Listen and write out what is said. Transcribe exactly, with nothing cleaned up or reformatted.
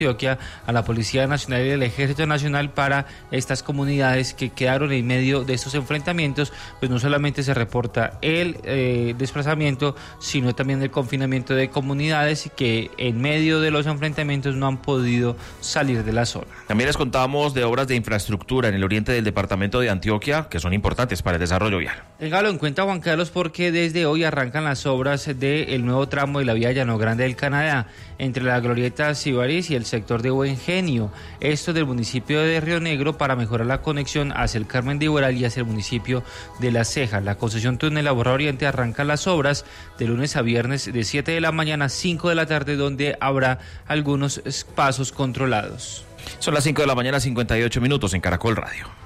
Antioquia, a la Policía Nacional y al Ejército Nacional para estas comunidades que quedaron en medio de estos enfrentamientos. Pues no solamente se reporta el eh, desplazamiento, sino también el confinamiento de comunidades que en medio de los enfrentamientos no han podido salir de la zona. También les contamos de obras de infraestructura en el oriente del departamento de Antioquia que son importantes para el desarrollo vial. Téngalo en cuenta, Juan Carlos, porque desde hoy arrancan las obras del nuevo tramo de la vía Llano Grande del Canadá, entre la glorieta Sibarís y el sector de Buen Genio, esto del municipio de Río Negro, para mejorar la conexión hacia el Carmen de Iboral y hacia el municipio de La Ceja. La concesión Túnel La Borra Oriente arranca las obras de lunes a viernes de siete de la mañana a cinco de la tarde, donde habrá algunos pasos controlados. Son las cinco de la mañana, cincuenta y ocho minutos en Caracol Radio.